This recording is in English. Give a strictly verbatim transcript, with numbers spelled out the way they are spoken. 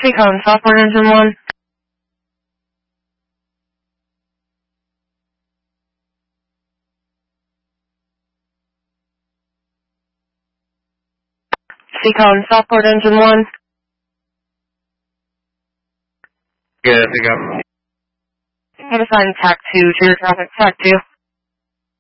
Seacon, Software Engine one. Seacon, Software Engine one. Good, Seacon. I'm assigning T A C two, Gear Traffic, T A C two.